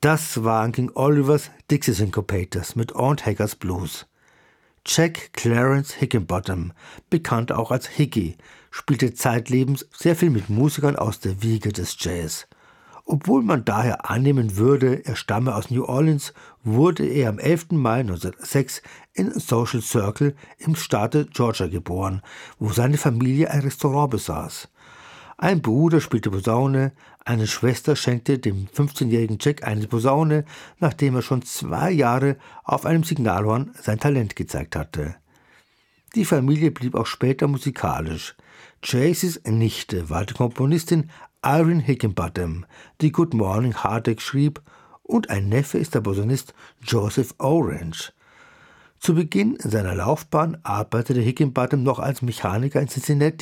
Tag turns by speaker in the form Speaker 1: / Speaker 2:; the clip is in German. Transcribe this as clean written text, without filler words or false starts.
Speaker 1: Das waren King Olivers Dixie Syncopators mit Aunt Haggars Blues. Jack Clarence Higginbottom, bekannt auch als Higgy, spielte zeitlebens sehr viel mit Musikern aus der Wiege des Jazz. Obwohl man daher annehmen würde, er stamme aus New Orleans, wurde er am 11. Mai 1906 in Social Circle im Staate Georgia geboren, wo seine Familie ein Restaurant besaß. Ein Bruder spielte Posaune, eine Schwester schenkte dem 15-jährigen Jack eine Posaune, nachdem er schon 2 Jahre auf einem Signalhorn sein Talent gezeigt hatte. Die Familie blieb auch später musikalisch. Jaceys Nichte war die Komponistin Irene Higginbottom, die Good Morning Heartache schrieb, und ein Neffe ist der Posaunist Joseph Orange. Zu Beginn seiner Laufbahn arbeitete Higginbottom noch als Mechaniker in Cincinnati